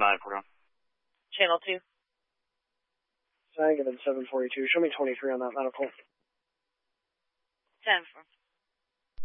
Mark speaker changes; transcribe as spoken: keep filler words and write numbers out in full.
Speaker 1: nine four one.
Speaker 2: Channel two.
Speaker 3: Sangamon seven forty-two. Show me twenty-three on that medical.
Speaker 2: ten four.